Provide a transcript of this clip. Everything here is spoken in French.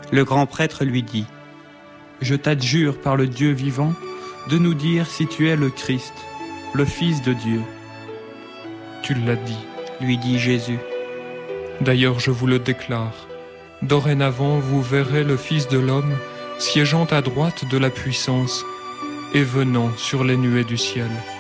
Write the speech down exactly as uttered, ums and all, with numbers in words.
Le grand prêtre lui dit: Je t'adjure par le Dieu vivant de nous dire si tu es le Christ, le Fils de Dieu. Tu l'as dit, lui dit Jésus. D'ailleurs je vous le déclare, dorénavant vous verrez le Fils de l'homme siégeant à droite de la puissance et venant sur les nuées du ciel.